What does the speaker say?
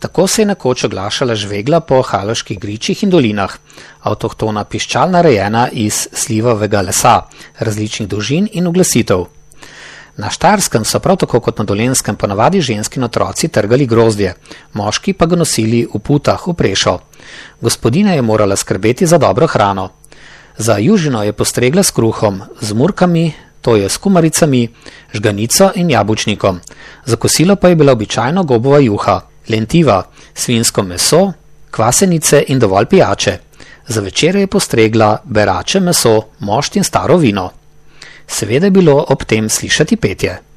Tako se je nekoč oglašala žvegla po haloških gričih in dolinah, avtohtona piščal narejena iz slivovega lesa, različnih dolžin in uglasitev. Na Štajerskem so prav tako kot na Dolenjskem ponavadi ženski in otroci trgali grozdje, moški pa ga nosili v putah v prešo. Gospodinja je morala skrbeti za dobro hrano. Za južino je postregla s kruhom, z murkami, to je s kumaricami, žganico in jabučnikom. Za kosilo pa je bila običajno gobova juha, lentiva, svinjsko meso, kvasenice in dovolj pijače. Za večer je postregla berače meso, mošt in staro vino. Seveda je bilo ob tem slišati petje.